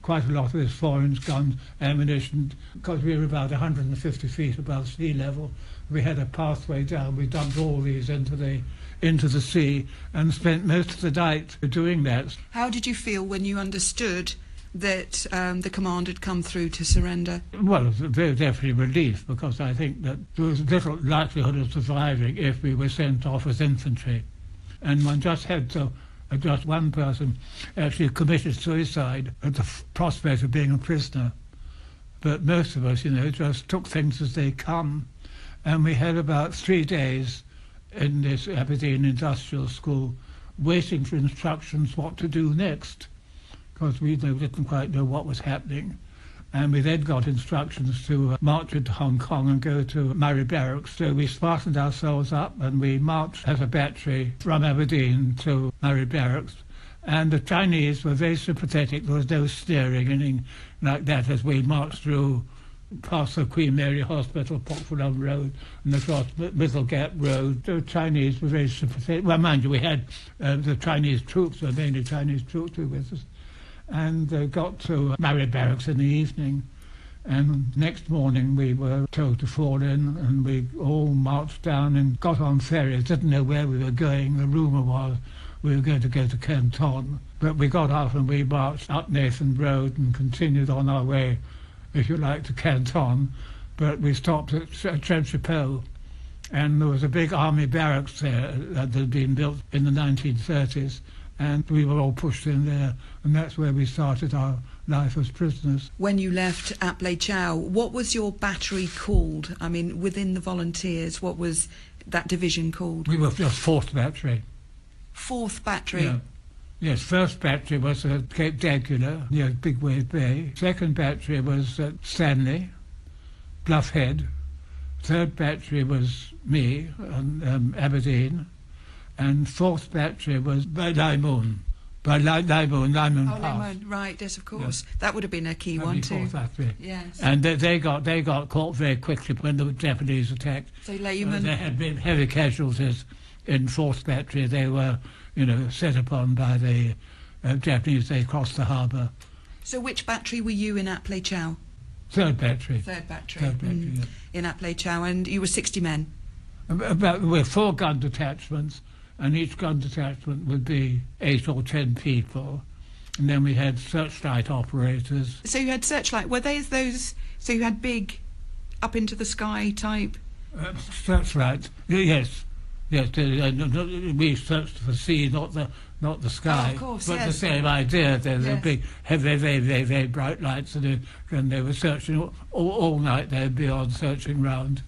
quite a lot of this foreign guns, ammunition, because we were about 150 feet above sea level. We had a pathway down. We dumped all these into the sea and spent most of the night doing that. How did you feel when you understood that the command had come through to surrender? Well, it was definitely relief, because I think that there was little likelihood of surviving if we were sent off as infantry. And one just had to... Just one person actually committed suicide at the prospect of being a prisoner. But most of us, just took things as they come. And we had about 3 days in this Aberdeen Industrial School waiting for instructions what to do next, because we didn't quite know what was happening. And we then got instructions to march into Hong Kong and go to Murray Barracks. So we smartened ourselves up and we marched as a battery from Aberdeen to Murray Barracks. And the Chinese were very sympathetic. There was no sneering, anything like that, as we marched through past the Queen Mary Hospital, Pokfulam Road, and across Middle Gap Road. The Chinese were very sympathetic. Well, mind you, we had the Chinese troops, or mainly Chinese troops were with us. And got to Murray Barracks in the evening, and next morning we were told to fall in, and we all marched down and got on ferries. Didn't know where we were going. The rumour was we were going to go to Canton, but we got off and we marched up Nathan Road and continued on our way, if you like, to Canton. But we stopped at Trenchapel, and there was a big army barracks there that had been built in the 1930s. And we were all pushed in there, and that's where we started our life as prisoners. When you left Ap-lei Chau, what was your battery called? I mean, within the volunteers, what was that division called? We were just 4th Battery. 4th Battery? Yeah. Yes, 1st Battery was at Cape D'Aguilar, near Big Wave Bay. 2nd Battery was at Stanley, Bluff Head. 3rd Battery was me, Aberdeen. And 4th Battery was by Laimoon Pass. Laimoon, right, yes, of course. Yeah. That would have been a key one too. 4th Battery. Yes. And they got caught very quickly when the Japanese attacked. So Laimoon... there had been heavy casualties in 4th Battery. They were, set upon by the Japanese. They crossed the harbour. So which battery were you in Ap-lei Chau? 3rd Battery. 3rd Battery. 3rd Battery, yeah. In Ap-lei Chau, and you were 60 men? With 4 gun detachments, and each gun detachment would be 8 or 10 people. And then we had searchlight operators. So you had searchlight. Were they those... So you had big, up into the sky type... Searchlights, yes. Yes, we searched for sea, not the sky. Oh, of course, but yes. the same idea. They're yes. big, very, very, very, very bright lights, and they were searching all night. They'd be on searching round.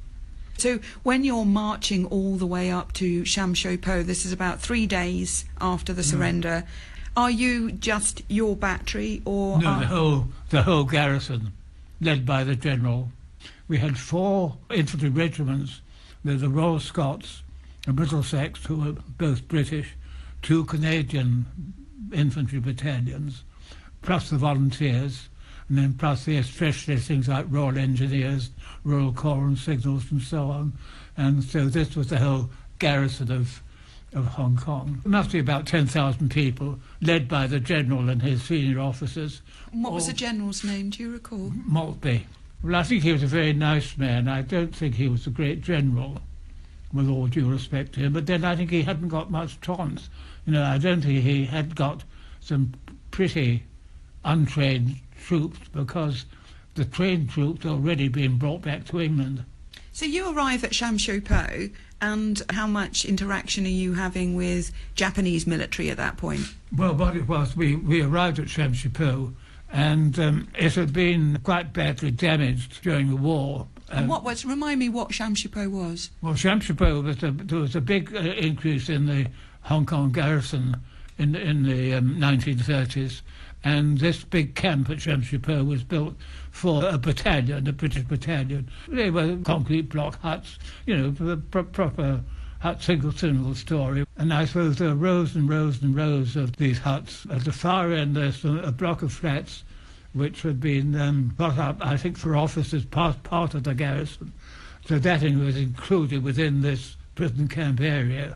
So when you're marching all the way up to Sham Shui Po, this is about 3 days after the surrender, are you just your battery, or... No, the whole garrison, led by the general. We had 4 infantry regiments, the Royal Scots and Middlesex, who were both British, 2 Canadian infantry battalions, plus the volunteers, and then plus the especially things like Royal Engineers, Royal Corps and Signals and so on. And so this was the whole garrison of Hong Kong. It must be about 10,000 people, led by the general and his senior officers. And what was the general's name, do you recall? Maltby. Well, I think he was a very nice man. I don't think he was a great general, with all due respect to him, but then I think he hadn't got much chance. I don't think he had got some pretty untrained troops, because the trained troops had already been brought back to England. So you arrive at Sham Shui Po, and how much interaction are you having with Japanese military at that point? Well, what it was, we arrived at Sham Shui Po, and it had been quite badly damaged during the war. And remind me what Sham Shui Po was? Well, Sham Shui Po, there was a big increase in the Hong Kong garrison in the 1930s, and this big camp at Sham Shui Po was built for a battalion, a British battalion. They were concrete block huts, proper hut, single story. And I suppose there were rows and rows and rows of these huts. At the far end, there's a block of flats which had been got up, I think, for officers, part of the garrison. So that was included within this prison camp area.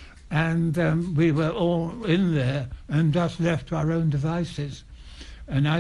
And we were all in there and just left to our own devices. And I